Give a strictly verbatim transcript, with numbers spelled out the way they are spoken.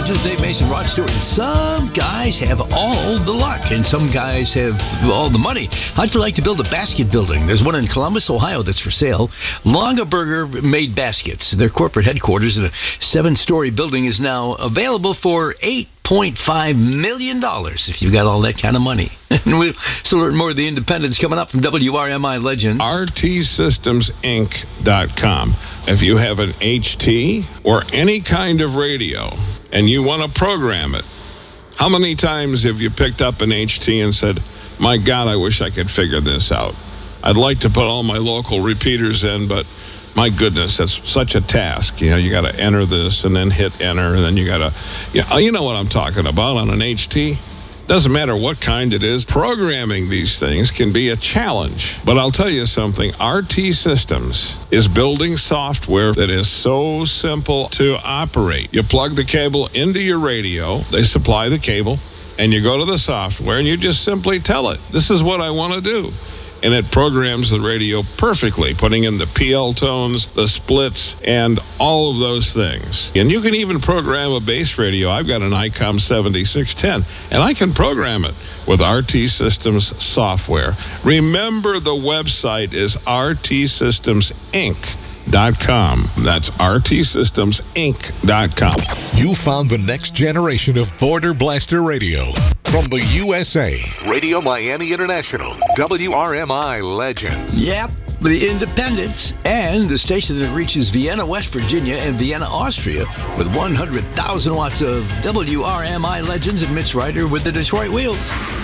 Legends, Dave Mason, Rod Stewart. And some guys have all the luck, and some guys have all the money. How'd you like to build a basket building? There's one in Columbus, Ohio that's for sale. Longaberger made baskets. Their corporate headquarters in a seven-story building is now available for eight point five million dollars if you've got all that kind of money. And we'll still learn more of the independents coming up from W R M I Legends. R T Systems Inc dot com. If you have an H T or any kind of radio and you want to program it, how many times have you picked up an H T and said, my God, I wish I could figure this out. I'd like to put all my local repeaters in, but my goodness, that's such a task. You know, you got to enter this and then hit enter, and then you got to, you know, you know what I'm talking about on an H T. Doesn't matter what kind it is. Programming these things can be a challenge. But I'll tell you something. R T Systems is building software that is so simple to operate. You plug the cable into your radio. They supply the cable. And you go to the software and you just simply tell it, this is what I want to do. And it programs the radio perfectly, putting in the P L tones, the splits, and all of those things. And you can even program a base radio. I've got an ICOM seventy-six ten, and I can program it with R T Systems software. Remember, the website is R T Systems Inc dot com. That's R T Systems Inc dot com. You found the next generation of Border Blaster Radio. From the U S A, Radio Miami International, W R M I Legends. Yep, the Independents, and the station that reaches Vienna, West Virginia, and Vienna, Austria, with one hundred thousand watts of W R M I Legends and Mitch Ryder with the Detroit Wheels.